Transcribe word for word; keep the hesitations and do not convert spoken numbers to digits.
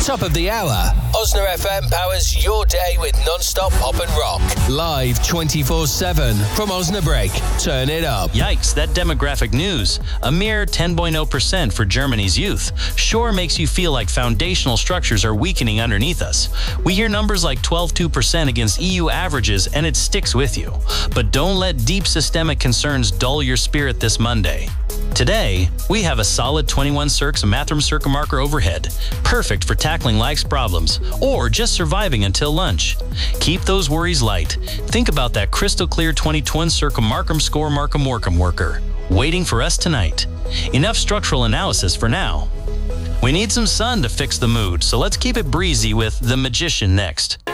Top of the hour. Osna F M powers your day with non-stop pop and rock. Live twenty-four seven from Osnabrück. Turn it up. Yikes, that demographic news. A mere ten point zero percent for Germany's youth sure makes you feel like foundational structures are weakening underneath us. We hear numbers like twelve point two percent against E U averages and it sticks with you. But don't let deep systemic concerns dull your spirit this Monday. Today, we have a solid twenty-one Circs Mathram Circumarker overhead, perfect for tackling life's problems or just surviving until lunch. Keep those worries light. Think about that crystal clear twenty-one Circa Markham Score Markham Workham worker waiting for us tonight. Enough structural analysis for now. We need some sun to fix the mood, so let's keep it breezy with The Magician next.